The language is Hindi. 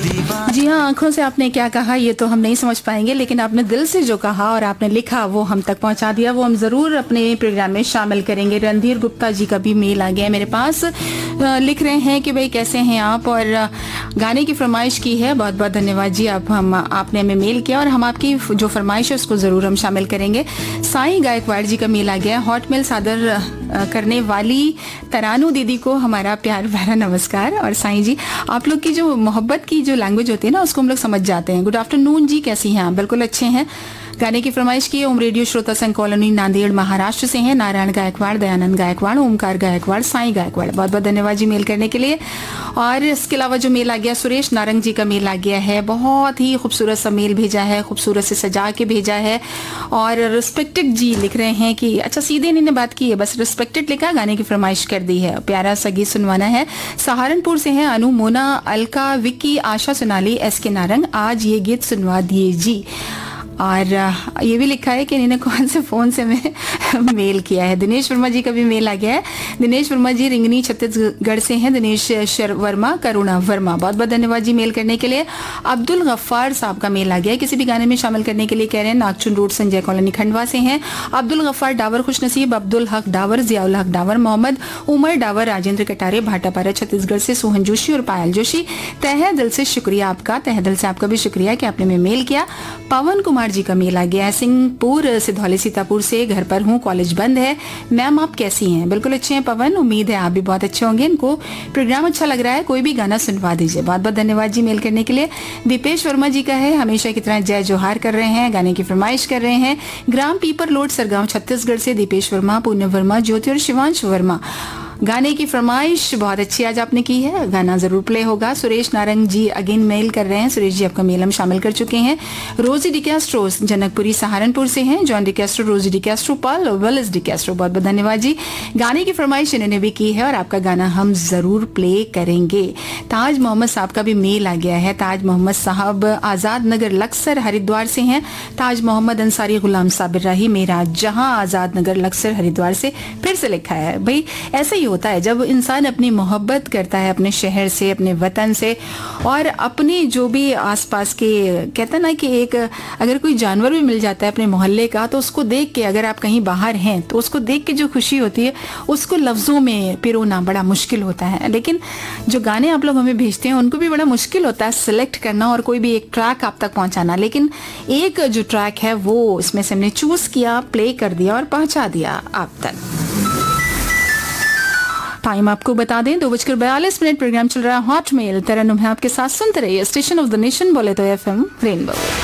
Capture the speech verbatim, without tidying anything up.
जी हाँ, आंखों से आपने क्या कहा ये तो हम नहीं समझ पाएंगे, लेकिन आपने दिल से जो कहा और आपने लिखा वो हम तक पहुंचा दिया, वो हम जरूर अपने प्रोग्राम में शामिल करेंगे। रणधीर गुप्ता जी का भी मेल आ गया है मेरे पास, लिख रहे हैं कि भाई कैसे हैं आप, और गाने की फरमाइश की है। बहुत बहुत धन्यवाद जी, आप हम आपने हमें मेल किया और हम आपकी जो फरमाइश है उसको जरूर हम शामिल करेंगे। साईं गायकवाड़ जी का मेल आ गया, हॉट मेल सादर करने वाली तरानू दीदी को हमारा प्यार भरा नमस्कार। और साईं जी, आप लोग की जो मोहब्बत की जो लैंग्वेज होती है ना, उसको हम लोग समझ जाते हैं। गुड आफ्टरनून जी, कैसी हैं आप? बिल्कुल अच्छे हैं। गाने की फरमाइश की ओम रेडियो श्रोता संघ कॉलोनी नांदेड़ महाराष्ट्र से हैं नारायण गायकवाड़, दयानंद गायकवाड़, ओमकार गायकवाड़, साईं गायकवाड़। बहुत बहुत धन्यवाद जी मेल करने के लिए। और इसके अलावा जो मेल आ गया, सुरेश नारंग जी का मेल आ गया है, बहुत ही खूबसूरत सा मेल भेजा है, खूबसूरत से सजा के भेजा है। और रिस्पेक्टेड जी लिख रहे हैं कि अच्छा सीधे इन्होंने बात की है, बस रिस्पेक्टेड लिखा, गाने की फरमाइश कर दी है, प्यारा सा गीत सुनवाना है। सहारनपुर से हैं अनु, मोना, अलका, विक्की, आशा, सोनाली, एस के नारंग, आज ये गीत सुनवा दिए जी। और ये भी लिखा है कि इन्होंने कौन से फोन से में मेल किया है। दिनेश वर्मा जी का भी मेल आ गया है। दिनेश वर्मा जी रिंगनी छत्तीसगढ़ से हैं। दिनेश शर वर्मा, करुणा वर्मा, बहुत बहुत धन्यवाद जी मेल करने के लिए। अब्दुल गफ्फार साहब का मेल आ गया है, किसी भी गाने में शामिल करने के लिए कह रहे हैं। नागचुन रोड, संजय कॉलोनी, खंडवा से हैं अब्दुल गफ्फार डावर, खुशनसीब, अब्दुल हक डावर, जियाउल हक डावर, मोहम्मद उमर डावर, राजेंद्र कटारे, भाटापारा छत्तीसगढ़ से, सोहन जोशी और पायल जोशी। तहे दिल से शुक्रिया आपका, तहे दिल से आपका भी शुक्रिया कि आपने मेल किया। पवन कुमार जी का मेल आ गया है, सिंहपुर सिधौली सीतापुर से, घर पर हूँ, कॉलेज बंद है। मैम आप कैसी हैं? बिल्कुल अच्छे हैं पवन, उम्मीद है आप भी बहुत अच्छे होंगे। इनको प्रोग्राम अच्छा लग रहा है, कोई भी गाना सुनवा दीजिए। बहुत बहुत धन्यवाद जी मेल करने के लिए। दीपेश वर्मा जी का है, हमेशा की तरह जय जोहार कर रहे हैं, गाने की फरमाइश कर रहे हैं। ग्राम पीपर लोड, सरगांव छत्तीसगढ़ से दीपेश वर्मा, पूनम वर्मा, ज्योति और शिवांश वर्मा, गाने की फरमाइश बहुत अच्छी आज आपने की है, गाना जरूर प्ले होगा। सुरेश नारंग जी अगेन मेल कर रहे हैं। सुरेश जी आपका मेल हम शामिल कर चुके हैं। रोजी डिकैस्ट्रो जनकपुरी सहारनपुर से हैं। जॉन डिकैस्ट्रो, रोजी डिकैस्ट्रो, पॉल वेलिस डिकैस्ट्रो, बहुत बहुत धन्यवाद जी। गाने की फरमाइश इन्होंने भी की है और आपका गाना हम जरूर प्ले करेंगे। ताज मोहम्मद साहब का भी मेल आ गया है। ताज मोहम्मद साहब आजाद नगर लक्सर हरिद्वार से हैं। ताज मोहम्मद अंसारी, गुलाम साबिर राही, मेरा जहां, आजाद नगर लक्सर हरिद्वार से फिर से लिखा है। भाई ऐसे ही होता है जब इंसान अपनी मोहब्बत करता है अपने शहर से, अपने वतन से, और अपने जो भी आसपास के, कहते हैं ना कि एक अगर कोई जानवर भी मिल जाता है अपने मोहल्ले का, तो उसको देख के, अगर आप कहीं बाहर हैं तो उसको देख के जो खुशी होती है उसको लफ्जों में पिरोना बड़ा मुश्किल होता है। लेकिन जो गाने आप लोग हमें भेजते हैं उनको भी बड़ा मुश्किल होता है सिलेक्ट करना और कोई भी एक ट्रैक आप तक पहुंचाना। लेकिन एक जो ट्रैक है वो इसमें से हमने चूज किया, प्ले कर दिया और पहुंचा दिया आप तक। टाइम आपको बता दें, दो बजकर बयालीस मिनट प्रोग्राम चल रहा है हॉट मेल, तरन्नुम है आपके साथ, सुनते रहिए स्टेशन ऑफ द नेशन, बोले तो एफएम रेनबो।